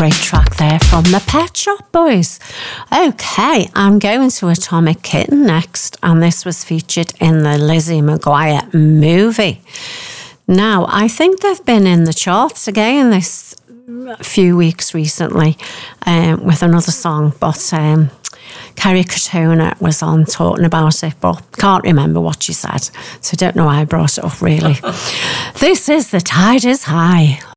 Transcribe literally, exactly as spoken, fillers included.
great track there from the Pet Shop Boys. Okay, I'm going to Atomic Kitten next, and this was featured in the Lizzie McGuire movie. Now, I think they've been in the charts again this few weeks recently um, with another song, but um, Kerry Katona was on talking about it, but can't remember what she said, so don't know why I brought it up really. This is The Tide Is High.